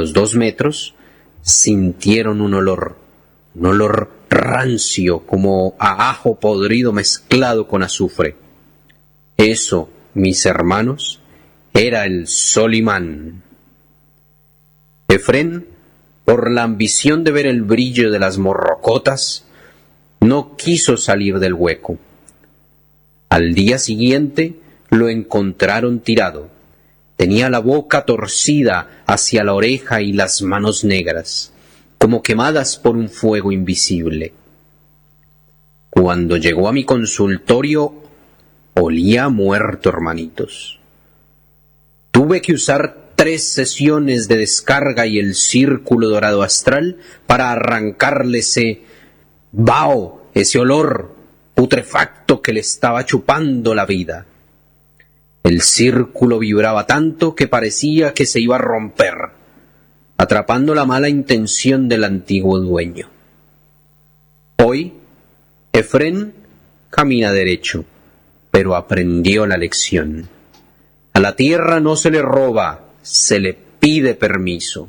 los 2 metros, sintieron un olor rancio como a ajo podrido mezclado con azufre. Eso, mis hermanos, era el Solimán. Efrén, por la ambición de ver el brillo de las morrocotas, no quiso salir del hueco. Al día siguiente lo encontraron tirado. Tenía la boca torcida hacia la oreja y las manos negras, como quemadas por un fuego invisible. Cuando llegó a mi consultorio, olía a muerto, hermanitos. Tuve que usar 3 sesiones de descarga y el círculo dorado astral para arrancarle ese vaho, ese olor putrefacto que le estaba chupando la vida. El círculo vibraba tanto que parecía que se iba a romper, atrapando la mala intención del antiguo dueño. Hoy, Efrén camina derecho, pero aprendió la lección. A la tierra no se le roba, se le pide permiso.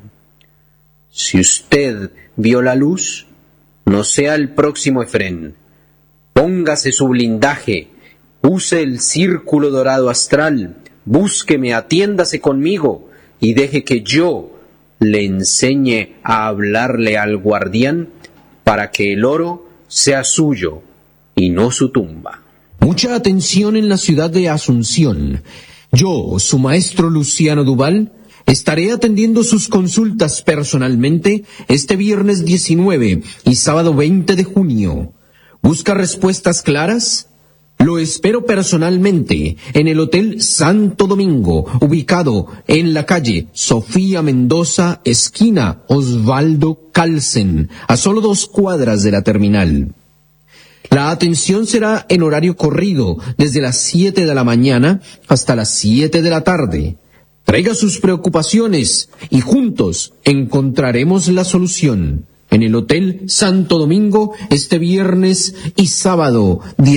Si usted vio la luz, no sea el próximo Efrén. Póngase su blindaje, use el círculo dorado astral, búsqueme, atiéndase conmigo y deje que yo le enseñe a hablarle al guardián para que el oro sea suyo y no su tumba. Mucha atención en la ciudad de Asunción. Yo, su maestro Luciano Dubal, estaré atendiendo sus consultas personalmente este viernes 19 y sábado 20 de junio. ¿Busca respuestas claras? Lo espero personalmente en el Hotel Santo Domingo, ubicado en la calle Sofía Mendoza, esquina Osvaldo Calsen, a solo 2 cuadras de la terminal. La atención será en horario corrido, desde las 7 de la mañana hasta las 7 de la tarde. Traiga sus preocupaciones y juntos encontraremos la solución. En el Hotel Santo Domingo, este viernes y sábado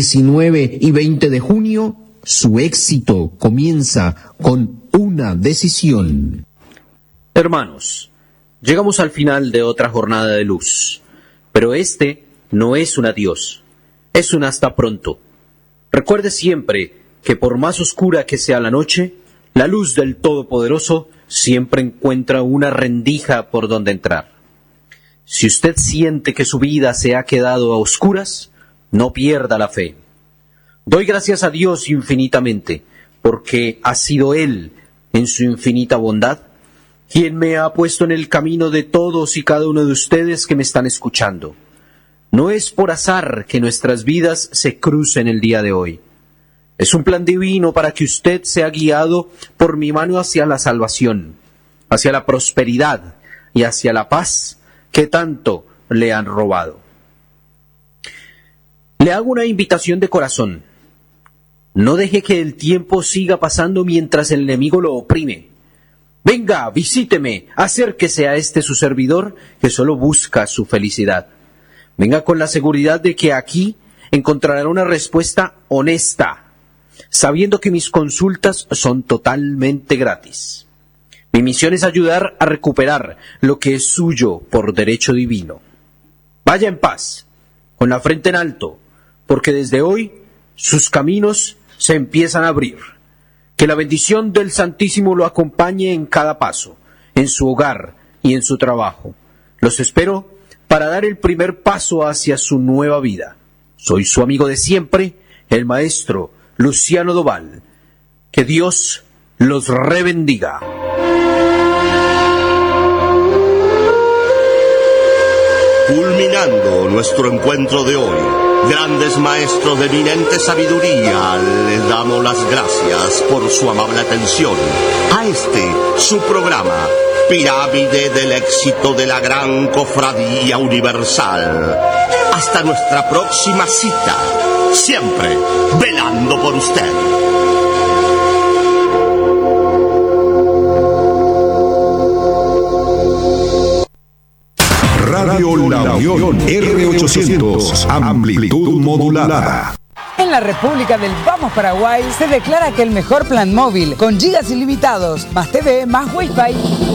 19 y 20 de junio, su éxito comienza con una decisión. Hermanos, llegamos al final de otra jornada de luz, pero este no es un adiós, es un hasta pronto. Recuerde siempre que por más oscura que sea la noche, la luz del Todopoderoso siempre encuentra una rendija por donde entrar. Si usted siente que su vida se ha quedado a oscuras, no pierda la fe. Doy gracias a Dios infinitamente, porque ha sido Él, en su infinita bondad, quien me ha puesto en el camino de todos y cada uno de ustedes que me están escuchando. No es por azar que nuestras vidas se crucen el día de hoy. Es un plan divino para que usted sea guiado por mi mano hacia la salvación, hacia la prosperidad y hacia la paz que tanto le han robado. Le hago una invitación de corazón. No deje que el tiempo siga pasando mientras el enemigo lo oprime. Venga, visíteme, acérquese a este su servidor que solo busca su felicidad. Venga con la seguridad de que aquí encontrará una respuesta honesta, sabiendo que mis consultas son totalmente gratis. Mi misión es ayudar a recuperar lo que es suyo por derecho divino. Vaya en paz, con la frente en alto, porque desde hoy sus caminos se empiezan a abrir. Que la bendición del Santísimo lo acompañe en cada paso, en su hogar y en su trabajo. Los espero para dar el primer paso hacia su nueva vida. Soy su amigo de siempre, el maestro Luciano Dubal. Que Dios los rebendiga. Culminando nuestro encuentro de hoy, grandes maestros de eminente sabiduría, les damos las gracias por su amable atención a este, su programa, Pirámide del Éxito de la Gran Cofradía Universal. Hasta nuestra próxima cita, siempre velando por usted. Radio La Unión R800, amplitud modulada. En la República del Vamos Paraguay se declara que el mejor plan móvil con gigas ilimitados, más TV, más Wi-Fi